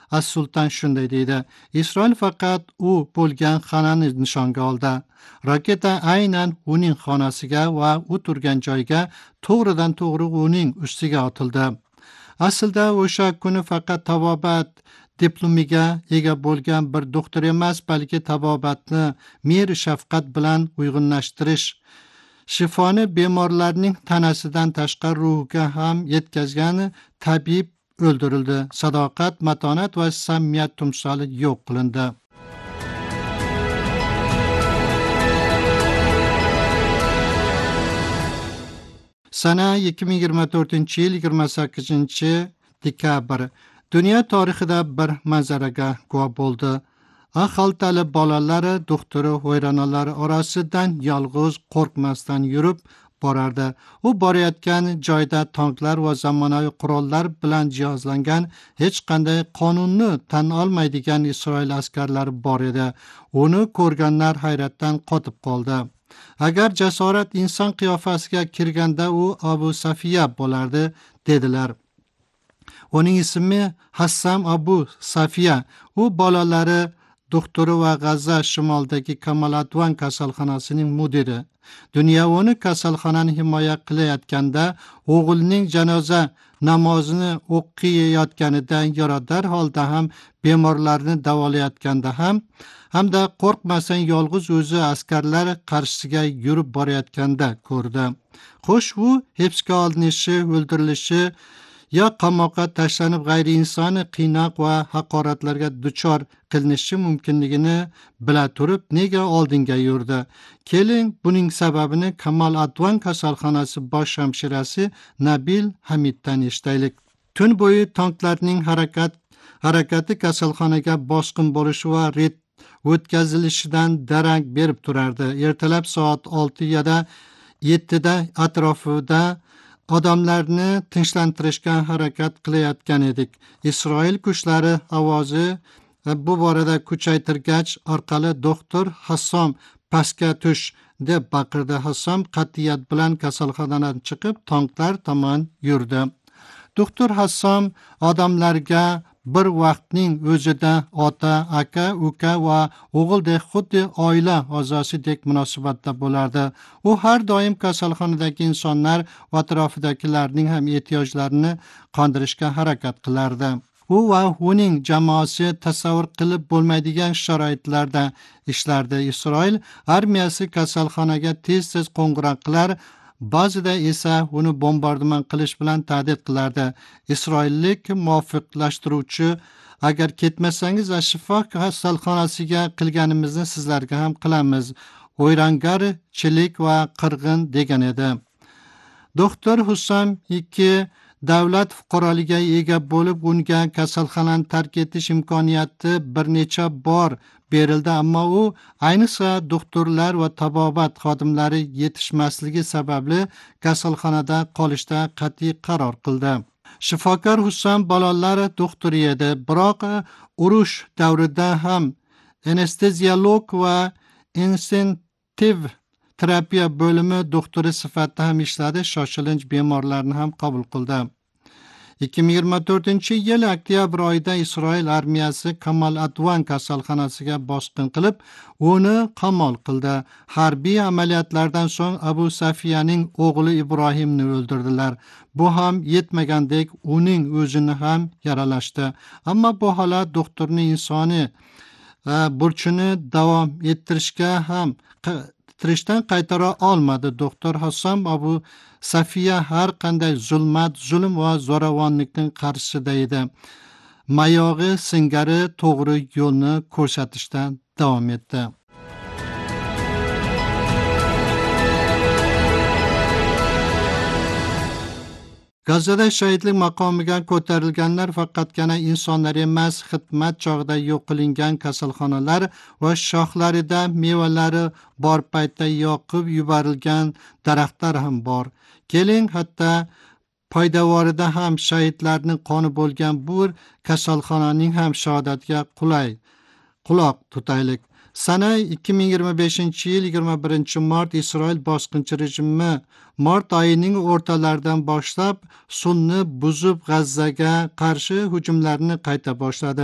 As-Sultan shunday deydi: Isroil faqat u bo'lgan xonani nishonga oldi. Raketa aynan uning xonasiga va u turgan joyga to'g'ridan to'g'ri uning ustiga otildi. Aslida o'sha kuni faqat tabobat diplomiga ega bo'lgan bir doktor emas, balki tabobatni mehr shafqat bilan uyg'unlashtirish, shifoni bemorlarning tanasidan tashqari ruhiga ham yetkazgan tabib o'ldirildi. Sadoqat, matonat va samimiyat timsoli yo'q qilindi. Sana 2024-yil 28-dekabr dunyo tarixida bir manzaraga guvoh bo'ldi. Xaltali bolalari doktori vayronalar orasidan yolg'iz qo'rqmasdan yurib borardi. U borayotgan joyda tanklar va zamonaviy qurollar bilan jihozlangan hech qanday qonunni tan olmaydigan Isroil askarlari bor edi. Uni ko'rganlar hayratdan qotib qoldi. Agar jasorat inson qiyofasiga kirganda u Abu Safiya bo'lardi, dedilar. Uning ismi Hassam Abu Safiya. U bolalari doktori va G'azza shimolidagi Kamal Advan kasalxonasining mudiri. Dunyo uni kasalxonani himoya qilayotganda o'g'lining janoza namozini o'qiyotganida, yarador holda ham bemorlarni davolayotganda hamda qo'rqmasdan yolg'iz o'zi askarlar qarshisiga yurib borayotganda ko'rdi. Xo'sh, u hibsga olinishi, o'ldirilishi yo qamoqqa tashlanib g'ayriinsoniy qiynoq va haqoratlarga duchor qilinishi mumkinligini bila turib nega oldinga yurdi? Keling, buning sababini Kamal Advan kasalxonasi bosh hamshirasi Nabil Hamiddan eshitaylik. Tun bo'yi tanklarning harakati kasalxonaga bosqin bo'lishi va o'tkazilishidan darak berib turardi. Ertalab soat 6 ya da 7 da atrofida odamlarni tinchlantirishga harakat qilayotgan edik. Isroil kuchlari ovozi bu borada kuchaytirgach orqali doktor Hassom pastga tush deb baqirdi. Hassom qat'iyat bilan kasalxonadan chiqib tanklar tomon yurdi. Doktor Hassom odamlarga bir vaqtning o'zida ota, aka, uka va o'g'ildek xuddi oila a'zosidek munosabatda bo'lardi. U har doim kasalxonadagi insonlar va atrofidagilarning ham ehtiyojlarini qondirishga harakat qilardi. U va uning jamoasi tasavvur qilib bo'lmaydigan sharoitlarda ishlardi. Isroil armiyasi kasalxonaga tez-tez qo'ng'iroq qilar, ba'zida esa uni bombardimon qilish bilan tahdid qilardi. Isroillik muvofiqlashtiruvchi: agar ketmasangiz, shifo kasalxonasiga qilganimizni sizlarga ham qilamiz. O'yrangarchilik va qirg'in degan edi. Doktor Hussam 2 davlat fuqaroligiga ega bo'lib, unga kasalxonani tark etish imkoniyati bir necha bor berildi, ammo u ayniqsa doktorlar va tabobat xodimlari yetishmasligi sababli kasalxonada qolishda qat'iy qaror qildi. Shifokor Hussam bolalar doktori edi, biroq urush davrida ham anesteziyolog va intensiv terapiya bo'limi doktori sifatida ham ishladi, shoshilinch bemorlarni ham qabul qildi. 2024-yil oktyabr oyida Isroil armiyasi Kamal Advan kasalxonasiga bosqin qilib, uni qamal qildi. Harbiy amaliyotlardan so'ng Abu Safiyaning o'g'li Ibrohimni o'ldirdilar. Bu ham yetmagandek uning o'zini ham yaralashdi. Ammo bu holat doktorning insoniy burchini davom ettirishdan qaytara olmadi. Doktor Hassam Abu Safiya har qanday zulm va zo'ravonlikning qarshisida edi. Mayog'i singari to'g'ri yo'lni ko'rsatishdan davom etdi. G'azada shahidlik maqomiga ko'tarilganlar faqatgina insonlar emas, xizmat chog'ida yo'q qilingan kasalxonalar va shoxlarida mevalari bor paytda yoqib yuborilgan daraxtlar ham bor. Keling, hatto poydevorida ham shahidlarning qoni bo'lgan bu kasalxonaning ham shahodatiga quloq tutaylik. Sana 2025-yil 21-mart Isroil bosqinchi rejimi mart oyining o'rtalaridan boshlab sunni buzib G'azzaga qarshi hujumlarni qayta boshladi.